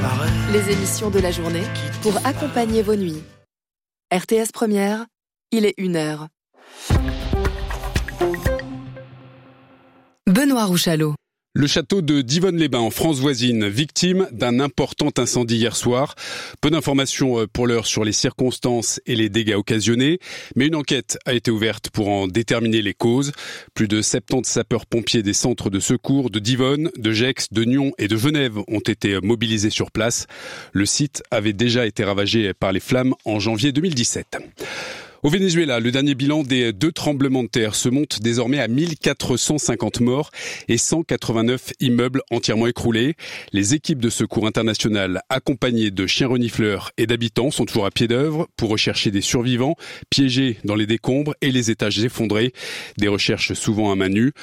Les émissions de la journée pour accompagner vos nuits. RTS Première, il est 1h. Benoît Rouchalot. Le château de Divonne-les-Bains en France voisine, victime d'un important incendie hier soir. Peu d'informations pour l'heure sur les circonstances et les dégâts occasionnés, mais une enquête a été ouverte pour en déterminer les causes. Plus de 70 sapeurs-pompiers des centres de secours de Divonne, de Gex, de Nyon et de Genève ont été mobilisés sur place. Le site avait déjà été ravagé par les flammes en janvier 2017. Au Venezuela, le dernier bilan des 2 tremblements de terre se monte désormais à 1450 morts et 189 immeubles entièrement écroulés. Les équipes de secours internationales accompagnées de chiens renifleurs et d'habitants sont toujours à pied d'œuvre pour rechercher des survivants piégés dans les décombres et les étages effondrés. Des recherches souvent à main nue.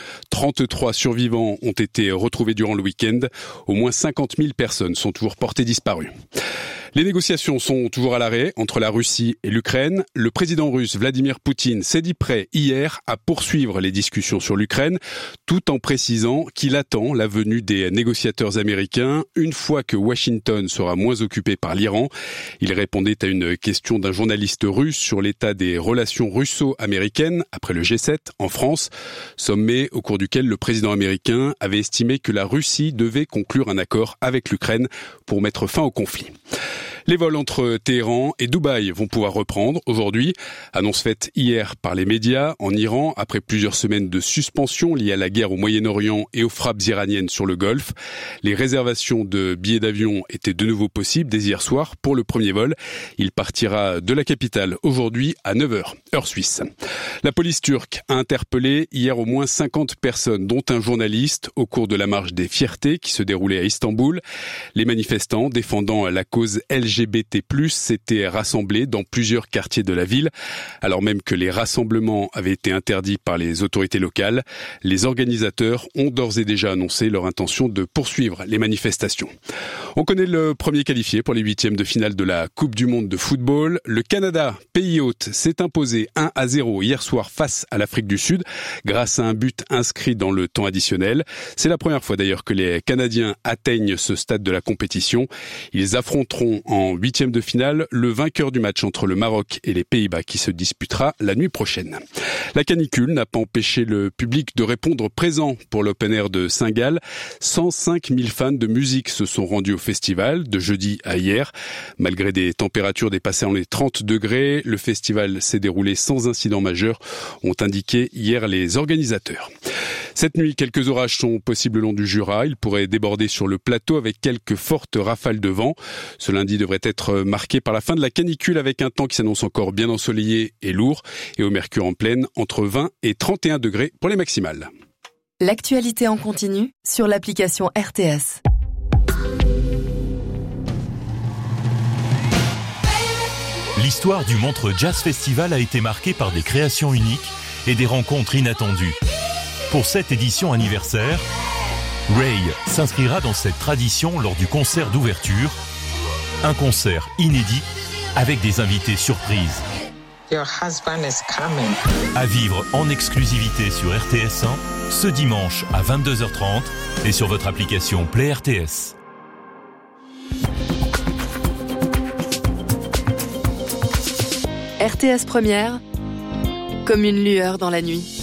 33 survivants ont été retrouvés durant le week-end. Au moins 50 000 personnes sont toujours portées disparues. Les négociations sont toujours à l'arrêt entre la Russie et l'Ukraine. Le président russe Vladimir Poutine s'est dit prêt hier à poursuivre les discussions sur l'Ukraine, tout en précisant qu'il attend la venue des négociateurs américains une fois que Washington sera moins occupé par l'Iran. Il répondait à une question d'un journaliste russe sur l'état des relations russo-américaines après le G7 en France, sommet au cours duquel le président américain avait estimé que la Russie devait conclure un accord avec l'Ukraine pour mettre fin au conflit. Les vols entre Téhéran et Dubaï vont pouvoir reprendre aujourd'hui. Annonce faite hier par les médias en Iran après plusieurs semaines de suspension liées à la guerre au Moyen-Orient et aux frappes iraniennes sur le Golfe. Les réservations de billets d'avion étaient de nouveau possibles dès hier soir pour le premier vol. Il partira de la capitale aujourd'hui à 9h, heure suisse. La police turque a interpellé hier au moins 50 personnes, dont un journaliste, au cours de la marche des fiertés qui se déroulait à Istanbul. Les manifestants défendant la cause LGBT+, s'étaient rassemblés dans plusieurs quartiers de la ville, alors même que les rassemblements avaient été interdits par les autorités locales. Les organisateurs ont d'ores et déjà annoncé leur intention de poursuivre les manifestations. On connaît le premier qualifié pour les 8e de finale de la Coupe du Monde de football. Le Canada, pays hôte, s'est imposé 1-0 hier soir face à l'Afrique du Sud, grâce à un but inscrit dans le temps additionnel. C'est la première fois d'ailleurs que les Canadiens atteignent ce stade de la compétition. Ils affronteront en 8e de finale le vainqueur du match entre le Maroc et les Pays-Bas qui se disputera la nuit prochaine. La canicule n'a pas empêché le public de répondre présent pour l'Open Air de Saint-Gall. 105 000 fans de musique se sont rendus au festival de jeudi à hier. Malgré des températures dépassant les 30 degrés, le festival s'est déroulé sans incident majeur, ont indiqué hier les organisateurs. Cette nuit, quelques orages sont possibles le long du Jura. Ils pourraient déborder sur le plateau avec quelques fortes rafales de vent. Ce lundi devrait être marqué par la fin de la canicule avec un temps qui s'annonce encore bien ensoleillé et lourd. Et au mercure en pleine, entre 20 et 31 degrés pour les maximales. L'actualité en continu sur l'application RTS. L'histoire du Montreux Jazz Festival a été marquée par des créations uniques et des rencontres inattendues. Pour cette édition anniversaire, Ray s'inscrira dans cette tradition lors du concert d'ouverture, un concert inédit avec des invités surprises. Your husband is coming. À vivre en exclusivité sur RTS 1 ce dimanche à 22h30 et sur votre application Play RTS. RTS Première, comme une lueur dans la nuit.